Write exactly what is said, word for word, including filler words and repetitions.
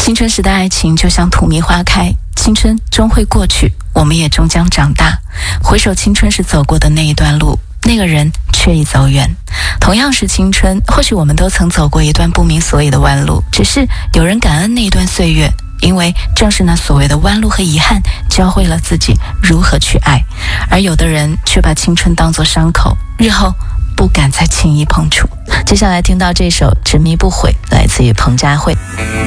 青春时的爱情就像土蜜花开，青春终会过去，我们也终将长大。回首青春时走过的那一段路，那个人却已走远。同样是青春，或许我们都曾走过一段不明所以的弯路，只是有人感恩那一段岁月，因为正是那所谓的弯路和遗憾，教会了自己如何去爱。而有的人却把青春当作伤口，日后不敢再轻易碰触。接下来听到这首《执迷不悔》，来自于彭佳慧。